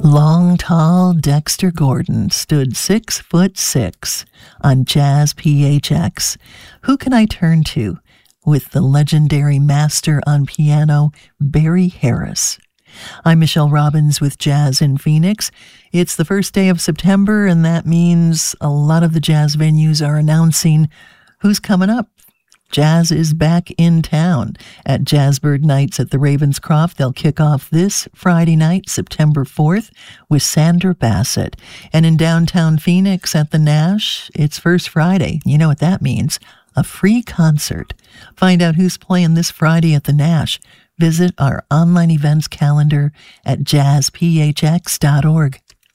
Long, tall Dexter Gordon stood 6'6" on Jazz PHX. Who can I turn to? With the legendary master on piano, Barry Harris. I'm Michelle Robbins with Jazz in Phoenix. It's the first day of September, and that means a lot of the jazz venues are announcing who's coming up. Jazz is back in town at Jazzbird Nights at the Ravenscroft. They'll kick off this Friday night, September 4th, with Sandra Bassett. And in downtown Phoenix at the Nash, it's First Friday. You know what that means. A free concert. Find out who's playing this Friday at the Nash. Visit our online events calendar at jazzphx.org.